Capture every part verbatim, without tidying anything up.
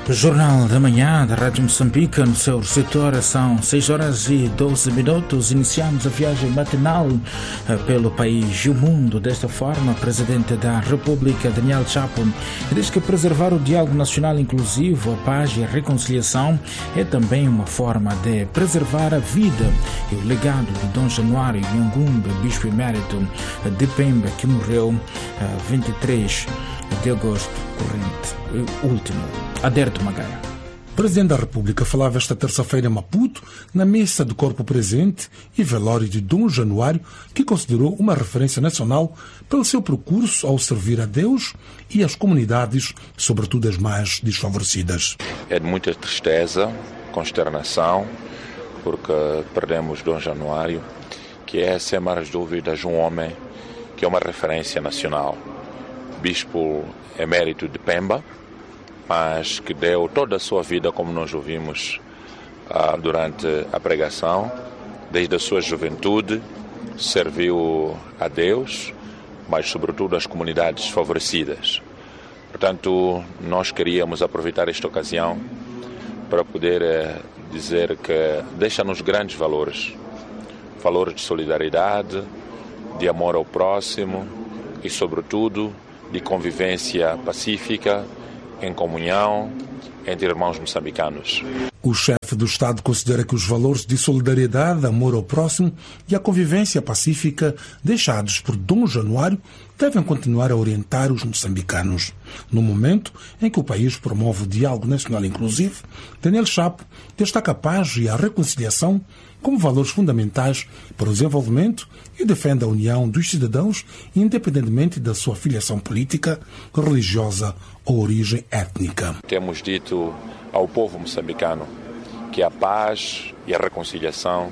O Jornal da Manhã da Rádio Moçambique, no seu receptor, são seis horas e doze minutos. Iniciamos a viagem matinal pelo país e o mundo. Desta forma, o Presidente da República, Daniel Chapo, diz que preservar o diálogo nacional inclusivo, a paz e a reconciliação é também uma forma de preservar a vida e o legado de Dom Januário Nhangumbe, Bispo Emérito de Pemba, que morreu a vinte e três de agosto corrente, último. Aderto Magaia. O Presidente da República falava esta terça-feira em Maputo, na missa do corpo presente e velório de Dom Januário, que considerou uma referência nacional pelo seu percurso ao servir a Deus e as comunidades, sobretudo as mais desfavorecidas. É de muita tristeza, consternação, porque perdemos Dom Januário, que é, sem mais dúvidas, um homem que é uma referência nacional. Bispo emérito de Pemba, mas que deu toda a sua vida, como nós ouvimos uh, durante a pregação, desde a sua juventude, serviu a Deus, mas sobretudo às comunidades desfavorecidas. Portanto, nós queríamos aproveitar esta ocasião para poder uh, dizer que deixa-nos grandes valores, valores de solidariedade, de amor ao próximo e, sobretudo, de convivência pacífica, em comunhão, entre irmãos moçambicanos. O chefe do Estado considera que os valores de solidariedade, amor ao próximo e a convivência pacífica deixados por Dom Januário devem continuar a orientar os moçambicanos. No momento em que o país promove o diálogo nacional inclusivo, Daniel Chapo destaca a paz e a reconciliação como valores fundamentais para o desenvolvimento e defende a união dos cidadãos, independentemente da sua filiação política, religiosa ou origem étnica. Temos dito ao povo moçambicano que a paz e a reconciliação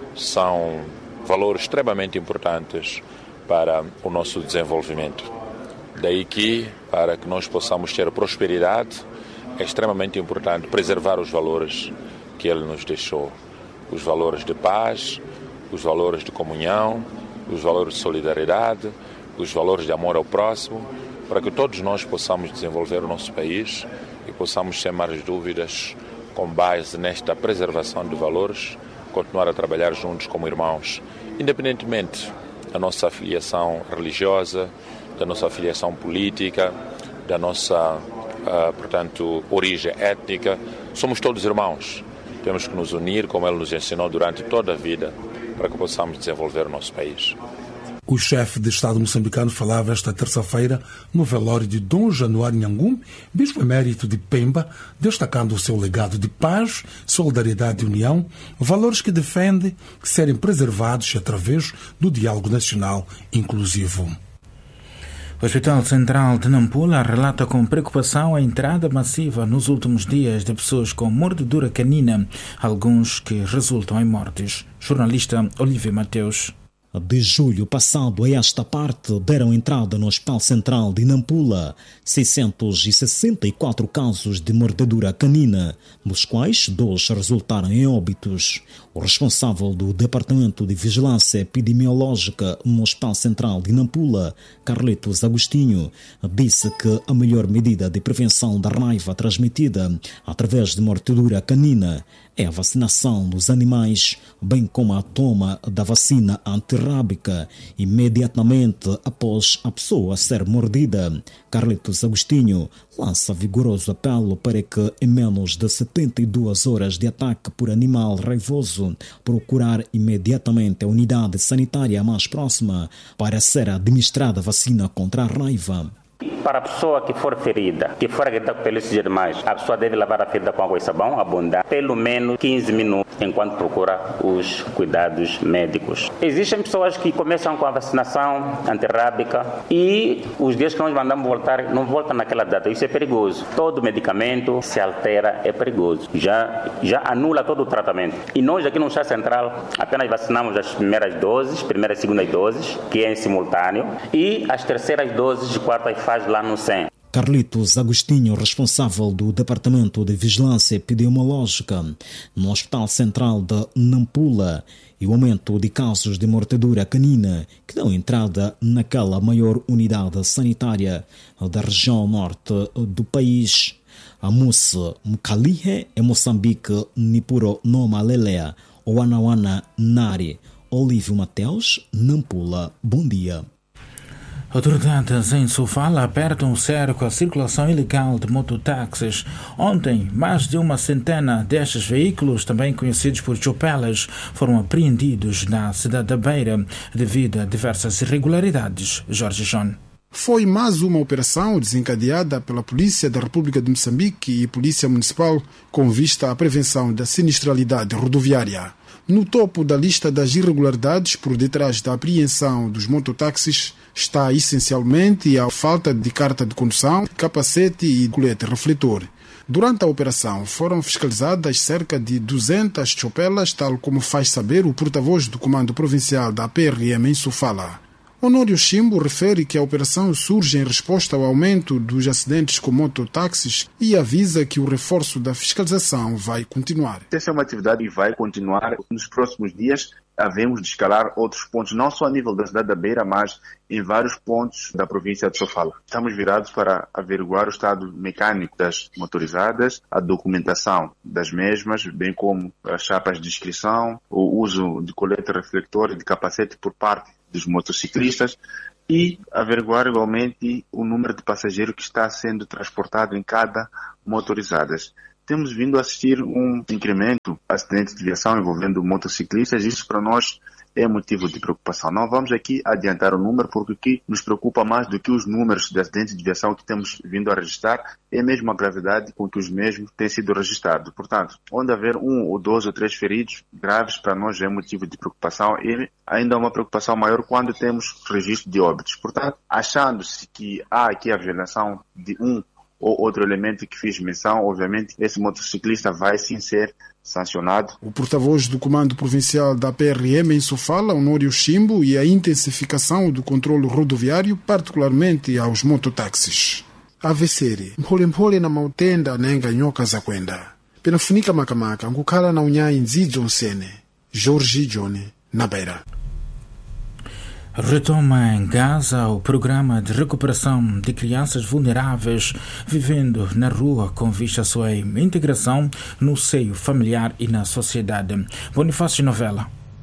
são valores extremamente importantes para o nosso desenvolvimento. Daí que, para que nós possamos ter prosperidade, é extremamente importante preservar os valores que ele nos deixou. Os valores de paz, os valores de comunhão, os valores de solidariedade, os valores de amor ao próximo, para que todos nós possamos desenvolver o nosso país e possamos, sem mais dúvidas, com base nesta preservação de valores, continuar a trabalhar juntos como irmãos, independentemente da nossa afiliação religiosa, da nossa afiliação política, da nossa, uh, portanto, origem étnica. Somos todos irmãos. Temos que nos unir, como ele nos ensinou durante toda a vida, para que possamos desenvolver o nosso país. O chefe de Estado moçambicano falava esta terça-feira no velório de Dom Januário Nhangumbe, bispo emérito de Pemba, destacando o seu legado de paz, solidariedade e união, valores que defende serem preservados através do diálogo nacional inclusivo. O Hospital Central de Nampula relata com preocupação a entrada massiva nos últimos dias de pessoas com mordedura canina, alguns que resultam em mortes. Jornalista Olívia Mateus. De julho passado a esta parte deram entrada no Hospital Central de Nampula seiscentos e sessenta e quatro casos de mordedura canina, dos quais dois resultaram em óbitos. O responsável do Departamento de Vigilância Epidemiológica no Hospital Central de Nampula, Carlitos Agostinho, disse que a melhor medida de prevenção da raiva transmitida através de mordedura canina é a vacinação dos animais, bem como a toma da vacina antirrábica imediatamente após a pessoa ser mordida. Carlitos Agostinho lança vigoroso apelo para que, em menos de setenta e duas horas de ataque por animal raivoso, procurar imediatamente a unidade sanitária mais próxima para ser administrada a vacina contra a raiva. Para a pessoa que for ferida, que for agredida pelos animais, a pessoa deve lavar a ferida com água e sabão abundante, pelo menos quinze minutos, enquanto procura os cuidados médicos. Existem pessoas que começam com a vacinação antirrábica e os dias que nós mandamos voltar, não voltam naquela data. Isso é perigoso. Todo medicamento se altera, é perigoso. Já, já anula todo o tratamento. E nós aqui no Chá Central apenas vacinamos as primeiras doses, primeiras e segundas doses, que é em simultâneo, e as terceiras doses de quarta e faz lá no C E M. Carlitos Agostinho, responsável do Departamento de Vigilância Epidemiológica no Hospital Central de Nampula, e o aumento de casos de mordedura canina que dão entrada naquela maior unidade sanitária da região norte do país. Amos Mkalihe e Moçambique Nipuro Noma Lelea, Oanawana Nari, Olívio Mateus, Nampula. Bom dia. Autoridades em Sofala apertam o cerco à circulação ilegal de mototáxis. Ontem, mais de uma centena destes veículos, também conhecidos por chopelas, foram apreendidos na cidade da Beira devido a diversas irregularidades. Jorge John. Foi mais uma operação desencadeada pela Polícia da República de Moçambique e Polícia Municipal com vista à prevenção da sinistralidade rodoviária. No topo da lista das irregularidades por detrás da apreensão dos mototáxis está essencialmente a falta de carta de condução, capacete e colete refletor. Durante a operação foram fiscalizadas cerca de duzentas chopelas, tal como faz saber o porta-voz do Comando Provincial da P R M em Sofala. Honório Chimbo refere que a operação surge em resposta ao aumento dos acidentes com mototáxis e avisa que o reforço da fiscalização vai continuar. Essa é uma atividade que vai continuar nos próximos dias. Havemos de escalar outros pontos, não só a nível da cidade da Beira, mas em vários pontos da província de Sofala. Estamos virados para averiguar o estado mecânico das motorizadas, a documentação das mesmas, bem como as chapas de inscrição, o uso de colete reflector e de capacete por parte dos motociclistas e averiguar igualmente o número de passageiros que está sendo transportado em cada motorizada. Temos vindo a assistir um incremento de acidentes de viação envolvendo motociclistas. Isso para nós é motivo de preocupação. Não vamos aqui adiantar o número, porque o que nos preocupa mais do que os números de acidentes de viação que temos vindo a registrar é mesmo a gravidade com que os mesmos têm sido registrados. Portanto, onde haver um ou dois ou três feridos graves, para nós é motivo de preocupação e ainda uma preocupação maior quando temos registro de óbitos. Portanto, achando-se que há aqui a violação de um ou outro elemento que fiz menção, obviamente esse motociclista vai sim ser sancionado. O porta-voz do Comando Provincial da P R M em Sofala, Honório Chimbo, e a intensificação do controle rodoviário, particularmente aos mototáxis. Aveseri, mpole mpole na mautenda nenga nyoka za kwenda. Penafunika makamaka, nkukhala na unyayi nzidzo nsene. Jorge John, na Beira. Retoma em Gaza o programa de recuperação de crianças vulneráveis vivendo na rua com vista à sua integração no seio familiar e na sociedade. Bonifácio Novela.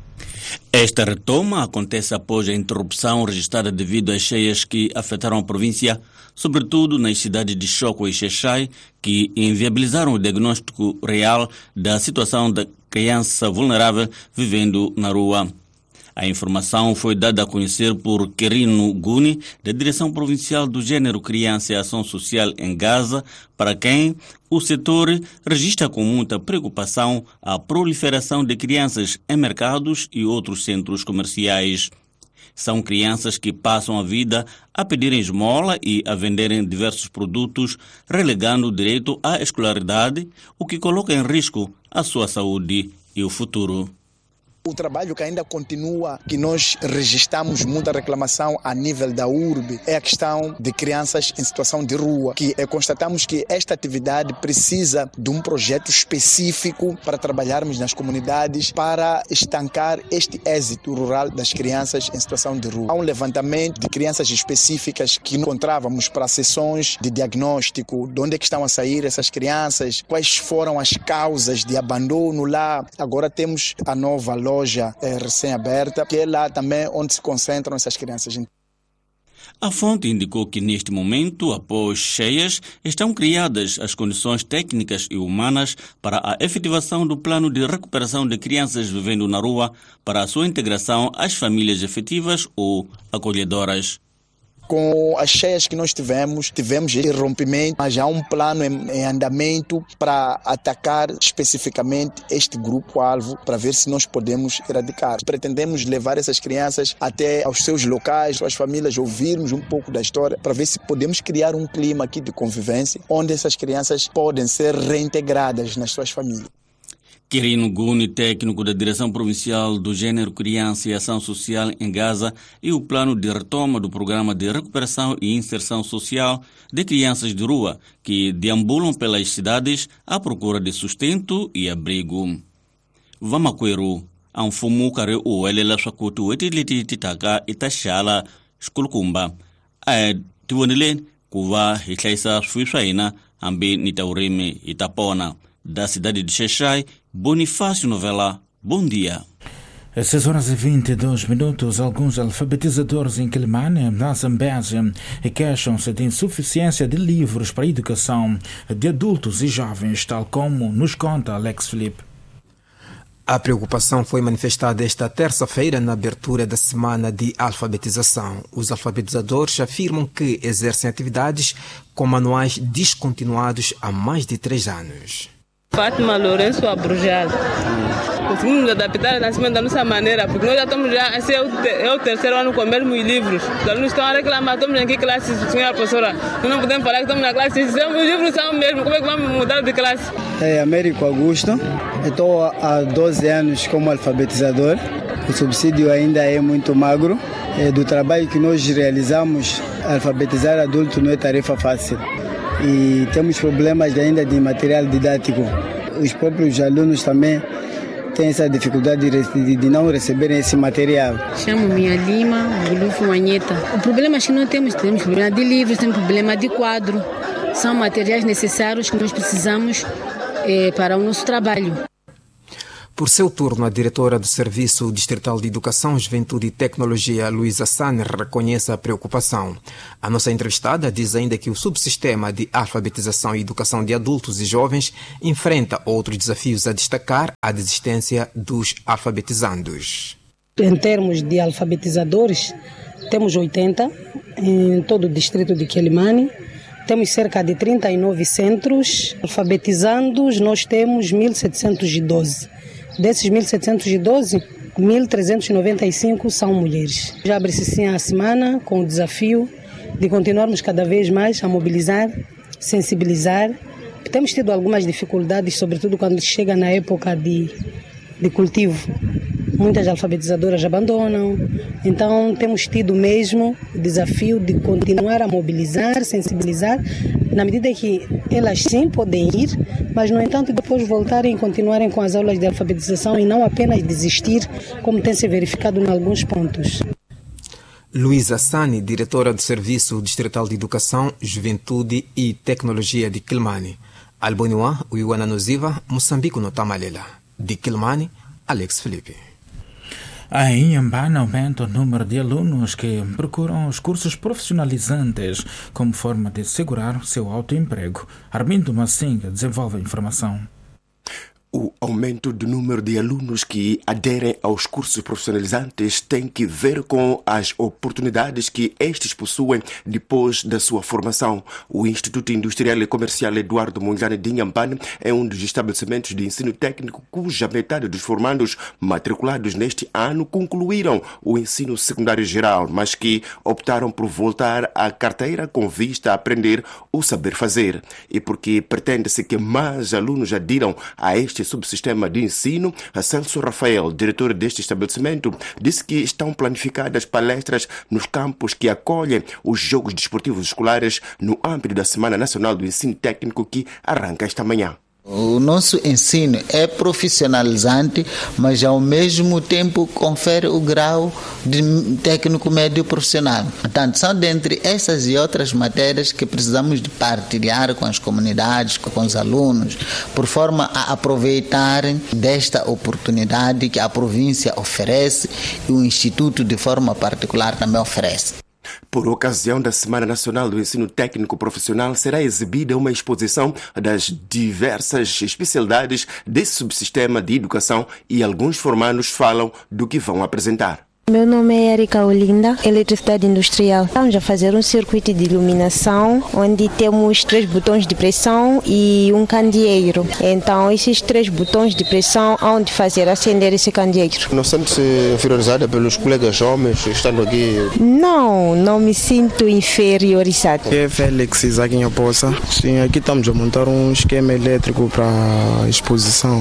Esta retoma acontece após a interrupção registrada devido às cheias que afetaram a província, sobretudo nas cidades de Choco e Xexai, que inviabilizaram o diagnóstico real da situação da criança vulnerável vivendo na rua. A informação foi dada a conhecer por Quirino Guni, da Direção Provincial do Gênero, Criança e Ação Social em Gaza, para quem o setor registra com muita preocupação a proliferação de crianças em mercados e outros centros comerciais. São crianças que passam a vida a pedirem esmola e a venderem diversos produtos, relegando o direito à escolaridade, o que coloca em risco a sua saúde e o futuro. O trabalho que ainda continua, que nós registramos muita reclamação a nível da urbe, é a questão de crianças em situação de rua, que é, constatamos que esta atividade precisa de um projeto específico para trabalharmos nas comunidades para estancar este êxito rural das crianças em situação de rua. Há um levantamento de crianças específicas que encontrávamos para sessões de diagnóstico, de onde é que estão a sair essas crianças, quais foram as causas de abandono lá. Agora temos a nova loja loja é, recém-aberta, que é lá também onde se concentram essas crianças. A fonte indicou que neste momento, após cheias, estão criadas as condições técnicas e humanas para a efetivação do plano de recuperação de crianças vivendo na rua para a sua integração às famílias efetivas ou acolhedoras. Com as cheias que nós tivemos, tivemos esse rompimento, mas há um plano em, em andamento para atacar especificamente este grupo-alvo, para ver se nós podemos erradicar. Pretendemos levar essas crianças até aos seus locais, suas famílias, ouvirmos um pouco da história, para ver se podemos criar um clima aqui de convivência, onde essas crianças podem ser reintegradas nas suas famílias. Quirino Guni, técnico da Direção Provincial do Gênero, Criança e Ação Social em Gaza, e o plano de retoma do Programa de Recuperação e Inserção Social de Crianças de Rua, que deambulam pelas cidades à procura de sustento e abrigo. Vamaqueiro, Anfumu Kare o Elela Shakutu, Etiliti Titaka, Itashala, Skulkumba, a Tiwanilen, Kuva, Hitlaisa, Fuishaina, Ambi Nitaurimi Itapona. Da cidade de Xai-Xai, Bonifácio Novela, bom dia. Às seis horas e vinte e dois minutos, alguns alfabetizadores em Quelimane, na Zambésia, queixam-se de insuficiência de livros para a educação de adultos e jovens, tal como nos conta Alex Felipe. A preocupação foi manifestada esta terça-feira na abertura da semana de alfabetização. Os alfabetizadores afirmam que exercem atividades com manuais descontinuados há mais de três anos. Fátima Lourenço Abrujal. Conseguimos nos adaptar na cima da nossa maneira, porque nós já estamos já, esse é o, te, é o terceiro ano com os mesmos livros. Os alunos estão a reclamar, estamos em que classe, senhora professora? Nós não podemos falar que estamos na classe, os livros são os mesmos, como é que vamos mudar de classe? É Américo Augusto, estou há doze anos como alfabetizador, o subsídio ainda é muito magro. É, do trabalho que nós realizamos, alfabetizar adulto não é tarefa fácil. E temos problemas ainda de material didático. Os próprios alunos também têm essa dificuldade de, de não receberem esse material. Chamo-me Lima Gulufo Manheta. O problema é que nós temos, temos problema de livros, temos problema de quadro. São materiais necessários que nós precisamos eh, para o nosso trabalho. Por seu turno, a diretora do Serviço Distrital de Educação, Juventude e Tecnologia, Luísa Sane, reconhece a preocupação. A nossa entrevistada diz ainda que o subsistema de alfabetização e educação de adultos e jovens enfrenta outros desafios a destacar, a desistência dos alfabetizandos. Em termos de alfabetizadores, temos oitenta em todo o distrito de Quelimane. Temos cerca de trinta e nove centros. Alfabetizandos, nós temos mil setecentos e doze. Desses mil setecentos e doze, mil trezentos e noventa e cinco são mulheres. Já abre-se sim a semana com o desafio de continuarmos cada vez mais a mobilizar, sensibilizar. Temos tido algumas dificuldades, sobretudo quando chega na época de, de cultivo. Muitas alfabetizadoras abandonam, então temos tido mesmo o desafio de continuar a mobilizar, sensibilizar, na medida que elas sim podem ir, mas no entanto depois voltarem e continuarem com as aulas de alfabetização e não apenas desistir, como tem se verificado em alguns pontos. Luísa Sane, diretora do Serviço Distrital de Educação, Juventude e Tecnologia de Quelimane. Alboniwa, Uiwana Noziva, Moçambique no Tamalela. De Quelimane, Alex Felipe. Em Inhambane aumenta o número de alunos que procuram os cursos profissionalizantes como forma de segurar seu autoemprego. Armindo Massinga desenvolve a informação. O aumento do número de alunos que aderem aos cursos profissionalizantes tem que ver com as oportunidades que estes possuem depois da sua formação. O Instituto Industrial e Comercial Eduardo Mondlane de Inhambane é um dos estabelecimentos de ensino técnico cuja metade dos formandos matriculados neste ano concluíram o ensino secundário geral, mas que optaram por voltar à carteira com vista a aprender o saber fazer. E porque pretende-se que mais alunos adiram a este subsistema de ensino, Celso Rafael, diretor deste estabelecimento, disse que estão planificadas palestras nos campos que acolhem os Jogos Desportivos Escolares no âmbito da Semana Nacional do Ensino Técnico que arranca esta manhã. O nosso ensino é profissionalizante, mas ao mesmo tempo confere o grau de técnico médio profissional. Portanto, são dentre essas e outras matérias que precisamos de partilhar com as comunidades, com os alunos, por forma a aproveitarem desta oportunidade que a província oferece e o Instituto de forma particular também oferece. Por ocasião da Semana Nacional do Ensino Técnico Profissional, será exibida uma exposição das diversas especialidades desse subsistema de educação e alguns formandos falam do que vão apresentar. Meu nome é Erika Olinda, eletricidade industrial. Estamos a fazer um circuito de iluminação onde temos três botões de pressão e um candeeiro. Então, esses três botões de pressão hão de fazer acender esse candeeiro. Não sente-se inferiorizada pelos colegas homens estando aqui? Não, não me sinto inferiorizada. É Félix Isaac Nhoposa. Sim, aqui estamos a montar um esquema elétrico para a exposição.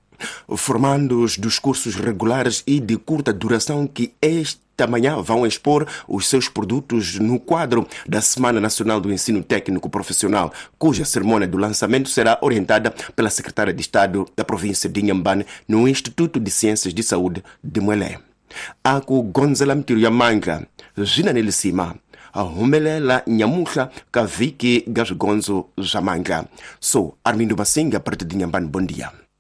Formandos dos cursos regulares e de curta duração que esta manhã vão expor os seus produtos no quadro da Semana Nacional do Ensino Técnico Profissional, cuja cerimônia do lançamento será orientada pela secretária de Estado da província de Inhambane no Instituto de Ciências de Saúde de Moelé. Ako Gonzalo Mtiriamanga, Gina Nelisima, humelela nyamuhla ka viki ga swigondzo swa mangla. So Armindo Masinga, para Tidinhambane, bom dia.